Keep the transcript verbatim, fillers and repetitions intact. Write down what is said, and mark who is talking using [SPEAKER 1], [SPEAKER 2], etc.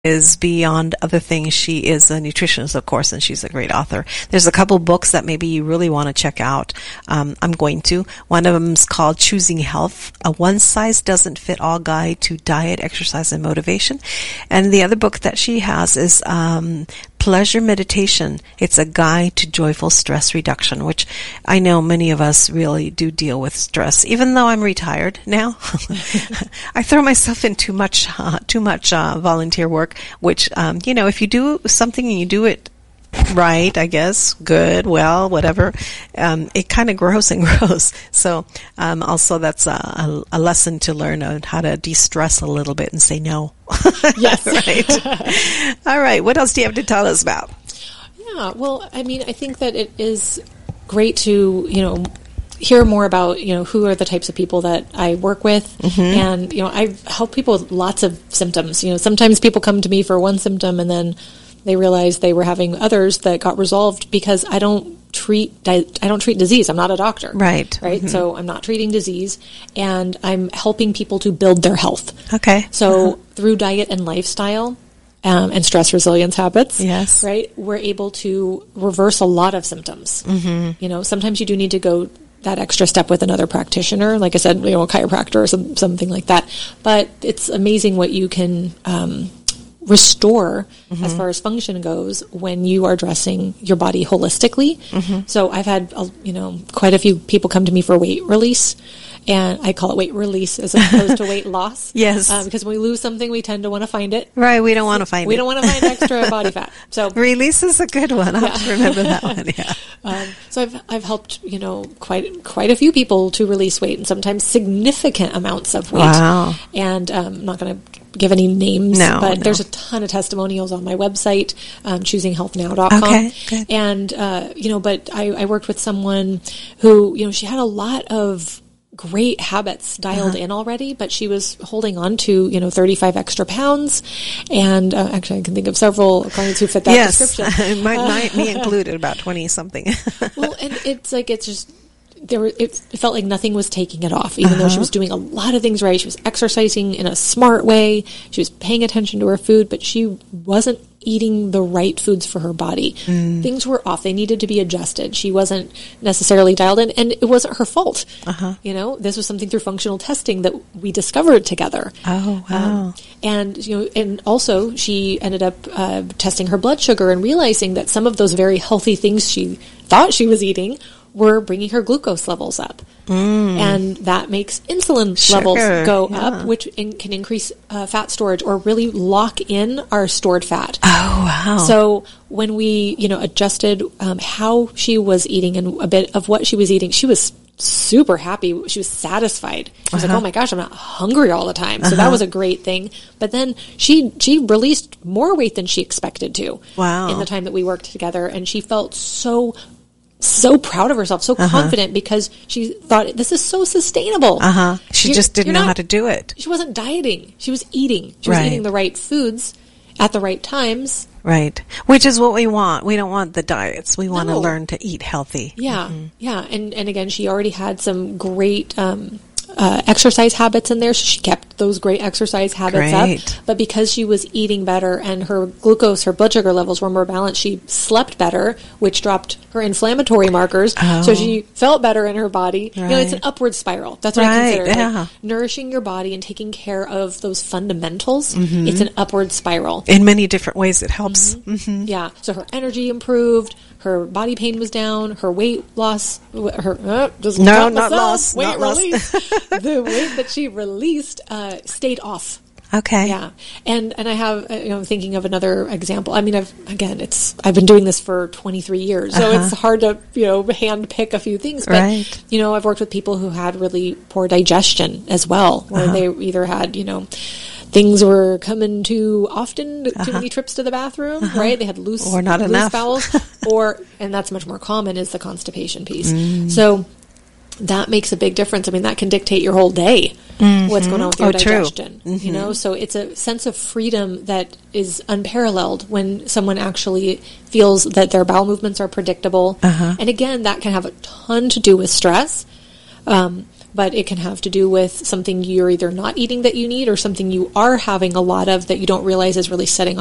[SPEAKER 1] is beyond other things. She is a nutritionist, of course, and she's a great author. There's a couple books that maybe you really want to check out. Um, I'm going to. One of them is called Choosing Health, a one-size-doesn't-fit-all guide to diet, exercise, and motivation. And the other book that she has is um, Pleasure Meditation. It's a guide to joyful stress reduction, which I know many of us really do deal with stress. Even though I'm retired now, I throw myself in too much, uh, too much uh, volunteer work, which, um, you know, if you do something and you do it right, I guess, good, well, whatever, um, it kind of grows and grows. So um, also that's a, a, a lesson to learn on how to de-stress a little bit and say no.
[SPEAKER 2] Yes.
[SPEAKER 1] Right. All right. What else do you have to tell us about?
[SPEAKER 2] Yeah. Well, I mean, I think that it is great to, you know, hear more about, you know, who are the types of people that I work with. Mm-hmm. And, you know, I help people with lots of symptoms. You know, sometimes people come to me for one symptom and then they realize they were having others that got resolved because I don't treat I don't treat disease. I'm not a doctor.
[SPEAKER 1] Right.
[SPEAKER 2] Right.
[SPEAKER 1] Mm-hmm.
[SPEAKER 2] So I'm not treating disease, and I'm helping people to build their health.
[SPEAKER 1] Okay.
[SPEAKER 2] So
[SPEAKER 1] uh-huh.
[SPEAKER 2] through diet and lifestyle um, and stress resilience habits,
[SPEAKER 1] yes,
[SPEAKER 2] right, we're able to reverse a lot of symptoms. Mm-hmm. You know, sometimes you do need to go that extra step with another practitioner, like I said, you know, a chiropractor or some, something like that. But it's amazing what you can um, restore mm-hmm. as far as function goes when you are addressing your body holistically. Mm-hmm. So I've had, you know, quite a few people come to me for weight release, and I call it weight release as opposed to weight loss.
[SPEAKER 1] Yes.
[SPEAKER 2] Um, because when we lose something, we tend to want to find it.
[SPEAKER 1] Right, we don't want to find
[SPEAKER 2] we
[SPEAKER 1] it.
[SPEAKER 2] We don't want to find extra body fat. So
[SPEAKER 1] release is a good one. I'll
[SPEAKER 2] yeah.
[SPEAKER 1] have to remember that one, yeah.
[SPEAKER 2] Um, so I've I've helped, you know, quite quite a few people to release weight, and sometimes significant amounts of weight.
[SPEAKER 1] Wow.
[SPEAKER 2] And um, I'm not going to give any names,
[SPEAKER 1] no,
[SPEAKER 2] but
[SPEAKER 1] no.
[SPEAKER 2] there's a ton of testimonials on my website, um, choosing health now dot com.
[SPEAKER 1] Okay, good.
[SPEAKER 2] And, uh, you know, but I, I worked with someone who, you know, she had a lot of great habits dialed uh-huh. in already, but she was holding on to, you know, thirty-five extra pounds. And uh, actually, I can think of several clients who fit that
[SPEAKER 1] yes.
[SPEAKER 2] description.
[SPEAKER 1] my, my, me included, about twenty something.
[SPEAKER 2] Well, and it's like, it's just, there, it, it felt like nothing was taking it off, even uh-huh. though she was doing a lot of things right. She was exercising in a smart way. She was paying attention to her food, but she wasn't eating the right foods for her body. Mm. Things were off. They needed to be adjusted. She wasn't necessarily dialed in, and it wasn't her fault. Uh-huh. You know, this was something through functional testing that we discovered together.
[SPEAKER 1] Oh, wow. Um,
[SPEAKER 2] and, you know, and also she ended up uh, testing her blood sugar and realizing that some of those very healthy things she thought she was eating were bringing her glucose levels up. Mm. And that makes insulin
[SPEAKER 1] Sugar,
[SPEAKER 2] levels go
[SPEAKER 1] yeah.
[SPEAKER 2] up, which in, can increase uh, fat storage or really lock in our stored fat.
[SPEAKER 1] Oh, wow.
[SPEAKER 2] So when we, you know, adjusted um, how she was eating and a bit of what she was eating, she was super happy. She was satisfied. She was uh-huh. like, oh my gosh, I'm not hungry all the time. So uh-huh. that was a great thing. But then she she released more weight than she expected to.
[SPEAKER 1] Wow.
[SPEAKER 2] In the time that we worked together. And she felt so so proud of herself, so uh-huh. confident, because she thought, this is so sustainable.
[SPEAKER 1] Uh-huh. She you're, just didn't know
[SPEAKER 2] not,
[SPEAKER 1] how to do it.
[SPEAKER 2] She wasn't dieting. She was eating. She was
[SPEAKER 1] right.
[SPEAKER 2] eating the right foods at the right times.
[SPEAKER 1] Right. Which is what we want. We don't want the diets. We want
[SPEAKER 2] no.
[SPEAKER 1] to learn to eat healthy.
[SPEAKER 2] Yeah.
[SPEAKER 1] Mm-hmm.
[SPEAKER 2] Yeah. And, and again, she already had some great um, uh, exercise habits in there. So she kept those great exercise habits
[SPEAKER 1] great.
[SPEAKER 2] up. But because she was eating better and her glucose, her blood sugar levels were more balanced, she slept better, which dropped her inflammatory markers.
[SPEAKER 1] Oh.
[SPEAKER 2] So she felt better in her body.
[SPEAKER 1] Right.
[SPEAKER 2] You know, it's an upward spiral. That's what
[SPEAKER 1] right.
[SPEAKER 2] I consider.
[SPEAKER 1] Yeah.
[SPEAKER 2] Like nourishing your body and taking care of those fundamentals. Mm-hmm. It's an upward spiral.
[SPEAKER 1] In many different ways it helps.
[SPEAKER 2] Mm-hmm.
[SPEAKER 1] Mm-hmm.
[SPEAKER 2] Yeah. So her energy improved. Her body pain was down. Her weight loss, her uh, just
[SPEAKER 1] no,
[SPEAKER 2] not,
[SPEAKER 1] not loss,
[SPEAKER 2] weight
[SPEAKER 1] not
[SPEAKER 2] release. The weight that she released uh, stayed off.
[SPEAKER 1] Okay.
[SPEAKER 2] Yeah, and and I have uh, you know thinking of another example. I mean, I've again, it's I've been doing this for twenty-three years, so
[SPEAKER 1] uh-huh.
[SPEAKER 2] it's hard to you know hand pick a few things. But
[SPEAKER 1] right.
[SPEAKER 2] you know, I've worked with people who had really poor digestion as well, where
[SPEAKER 1] uh-huh.
[SPEAKER 2] they either had you know. Things were coming too often, too
[SPEAKER 1] uh-huh.
[SPEAKER 2] many trips to the bathroom,
[SPEAKER 1] uh-huh.
[SPEAKER 2] right? They had loose,
[SPEAKER 1] or not
[SPEAKER 2] loose
[SPEAKER 1] enough.
[SPEAKER 2] bowels, or, and that's much more common, is the constipation piece.
[SPEAKER 1] Mm.
[SPEAKER 2] So that makes a big difference. I mean, that can dictate your whole day, mm-hmm. what's going on with your
[SPEAKER 1] oh,
[SPEAKER 2] digestion,
[SPEAKER 1] true. Mm-hmm.
[SPEAKER 2] you know? So it's a sense of freedom that is unparalleled when someone actually feels that their bowel movements are predictable.
[SPEAKER 1] Uh-huh.
[SPEAKER 2] And again, that can have a ton to do with stress. Um, but it can have to do with something you're either not eating that you need or something you are having a lot of that you don't realize is really setting